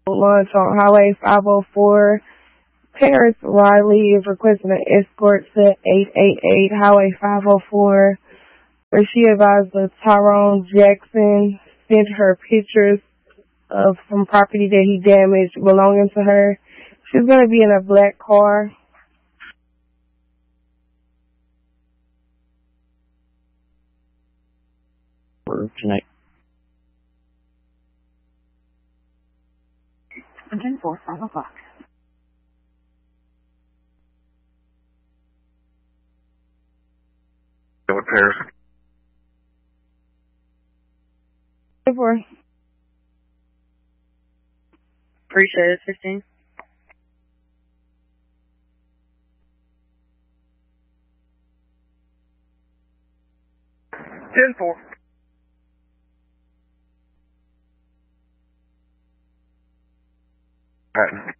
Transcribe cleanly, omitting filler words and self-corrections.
Launch on Highway 504. Paris Riley is requesting an escort to 888 Highway 504, where she advised that Tyrone Jackson sent her pictures of some property that he damaged belonging to her. She's going to be in a black car. Tonight. 10-4, 5 o'clock. What Paris? 10-4. Appreciate it, 15. Patton.